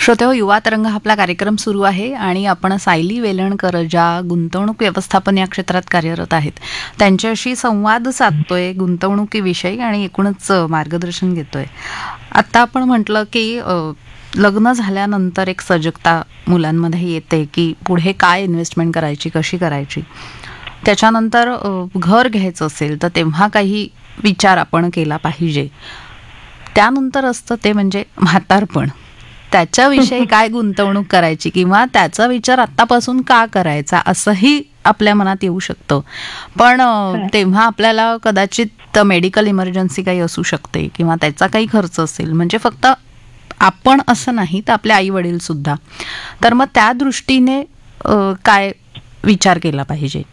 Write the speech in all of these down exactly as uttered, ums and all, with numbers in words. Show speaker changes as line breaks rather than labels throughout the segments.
श्रोतेहो, युवा तरंग हा आपला कार्यक्रम सुरू आहे आणि आपण सायली वेलणकर ज्या गुंतवणूक व्यवस्थापन या क्षेत्रात कार्यरत आहेत त्यांच्याशी संवाद साधतोय गुंतवणुकीविषयी आणि एकूणच मार्गदर्शन घेतोय. आता आपण म्हटलं की लग्न झाल्यानंतर एक सजगता मुलांमध्ये येते की पुढे काय इन्व्हेस्टमेंट करायची, कशी करायची. त्याच्यानंतर घर घ्यायचं असेल तर तेव्हा काही विचार आपण केला पाहिजे. त्यानंतर असतं ते म्हणजे म्हातारपण. त्याच्याविषयी काय गुंतवणूक करायची किंवा त्याचा विचार आत्तापासून का करायचा असंही आपल्या मनात येऊ शकतं. पण तेव्हा आपल्याला कदाचित मेडिकल इमर्जन्सी काही असू शकते किंवा त्याचा काही खर्च असेल. म्हणजे फक्त आपण असं नाही तर आपले आई वडील सुद्धा. तर मग त्या दृष्टीने काय विचार केला पाहिजे?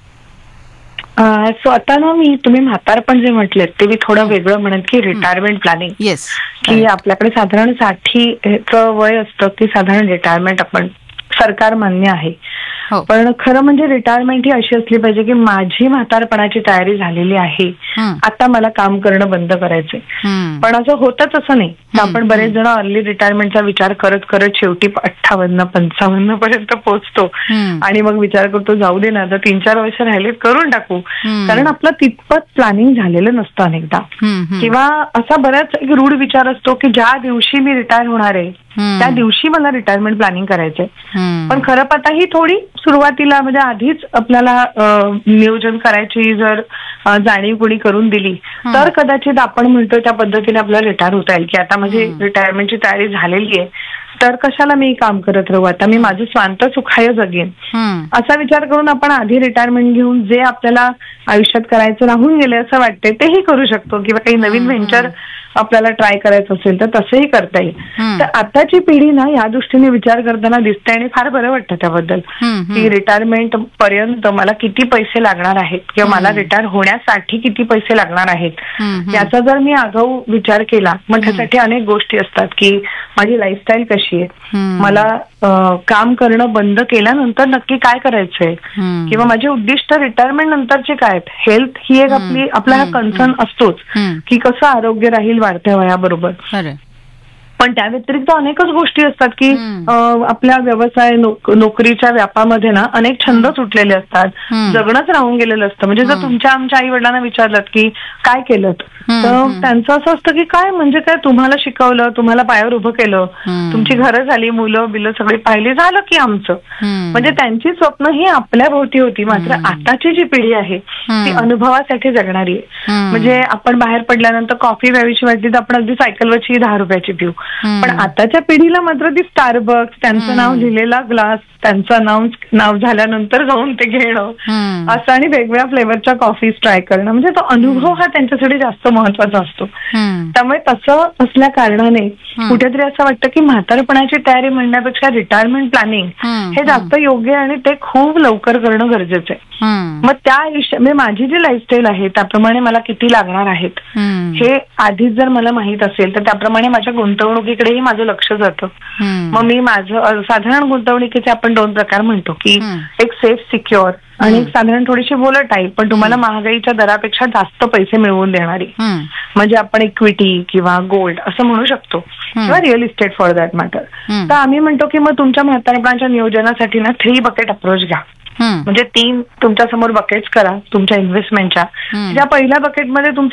सो आता ना मी तुम्ही म्हातारपण जे म्हटलेत ते मी थोडं वेगळं म्हणत की रिटायरमेंट प्लॅनिंग.
येस.
की आपल्याकडे साधारण साठीचं वय असतं की साधारण रिटायरमेंट आपण सरकार मान्य आहे. पण खरं म्हणजे रिटायरमेंट ही अशी असली पाहिजे की माझी म्हातारपणाची तयारी झालेली आहे, आता मला काम करणं बंद करायचंय. पण असं होतच असं नाही. आपण बरेच जण अर्ली रिटायरमेंटचा विचार करत करत शेवटी अठ्ठावन्न पंचावन्न पर्यंत पोहोचतो आणि मग विचार करतो जाऊ दे ना, आता तीन चार वर्ष राहिलेत करून टाकू. कारण आपलं तितपत प्लॅनिंग झालेलं नसतं अनेकदा. किंवा असा बराच एक रूढ विचार असतो की ज्या दिवशी मी रिटायर होणार आहे त्या दिवशी मला रिटायरमेंट प्लॅनिंग करायचंय. पण खरं पाहता ही थोडी सुरुवातीला म्हणजे आधीच आपल्याला नियोजन करायची जर जाणीव कोणी करून दिली तर कदाचित आपण म्हणतो त्या पद्धतीने आपल्याला रिटायर होता येईल की आता माझी रिटायरमेंटची तयारी झालेली आहे तर कशाला मी काम करत राहू, आता मी माझं स्वांत सुखाय जगेन असा विचार करून आपण आधी रिटायरमेंट घेऊन जे आपल्याला आयुष्यात करायचं राहून गेले असं वाटते तेही करू शकतो. किंवा काही नवीन व्हेंचर आपल्याला ट्राय करायचं असेल तर तसंही करता येईल. तर आताची पिढी ना या दृष्टीने विचार करताना दिसते आणि फार बरं वाटतं त्याबद्दल की रिटायरमेंट पर्यंत मला किती पैसे लागणार आहेत किंवा मला रिटायर होण्यासाठी किती पैसे लागणार आहेत याचा जर मी आगाऊ विचार केला मग त्यासाठी अनेक गोष्टी असतात की माझी लाईफस्टाईल कशी आहे, मला काम करणं बंद केल्यानंतर नक्की काय करायचंय किंवा माझे उद्दिष्ट रिटायरमेंट नंतरचे काय आहेत. हेल्थ ही एक आपली आपला कन्सर्न असतोच की कसं आरोग्य राहील वाढत्या वयाबरोबर. पण त्या व्यतिरिक्त अनेकच गोष्टी असतात की आपल्या व्यवसाय नोकरीच्या व्यापामध्ये ना अनेक छंद सुटलेले असतात, जगणंच राहून गेलेलं असतं. म्हणजे जर तुमच्या आमच्या आई वडिलांना विचारलं की काय केलं तर त्यांचं असं असतं की काय म्हणजे काय, तुम्हाला शिकवलं, तुम्हाला पायावर उभं केलं, तुमची घरं झाली, मुलं बिलं सगळी पाहिली, झालं की आमचं. म्हणजे त्यांची स्वप्न ही आपल्या भोवती होती. मात्र आताची जी पिढी आहे ती अनुभवासाठी जगणारी आहे. म्हणजे आपण बाहेर पडल्यानंतर कॉफी प्यावीशी वाटली तर आपण अगदी सायकलवरची दहा रुपयाची पिऊ. पण आताच्या पिढीला मात्र ती स्टारबक्स, त्यांचं नाव लिहिलेला ग्लास, त्यांचं नाव नाव झाल्यानंतर जाऊन ते घेणं असं आणि वेगवेगळ्या फ्लेवरच्या कॉफीज ट्राय करणं म्हणजे तो अनुभव हा त्यांच्यासाठी जास्त महत्वाचा असतो. त्यामुळे तसं असल्या कारणाने कुठेतरी असं वाटतं की म्हातारपणाची तयारी म्हणण्यापेक्षा रिटायरमेंट प्लॅनिंग हे जास्त योग्य आणि ते खूप लवकर करणं गरजेचं आहे. मग त्या म्हणजे माझी जी लाईफस्टाईल आहे त्याप्रमाणे मला किती लागणार आहेत हे आधीच जर मला माहित असेल तर त्याप्रमाणे माझ्या गुंतवणुकीकडेही माझं लक्ष जातं. मग मी माझं साधारण गुंतवणुकीचे आपण दोन प्रकार म्हणतो की एक सेफ सिक्युअर आणि एक साधारण थोडीशी वोलटाईल पण तुम्हाला महागाईच्या दरापेक्षा जास्त पैसे मिळवून देणारी म्हणजे आपण इक्विटी किंवा गोल्ड असं म्हणू शकतो किंवा real estate for that matter. तर आम्ही म्हणतो की मग तुमच्या म्हातारपणाच्या नियोजनासाठी ना थ्री बकेट अप्रोच घ्या. म्हणजे तीन तुमच्या समोर बकेट्स करा तुमच्या इन्व्हेस्टमेंटच्या. ज्या पहिल्या बकेटमध्ये तुमचे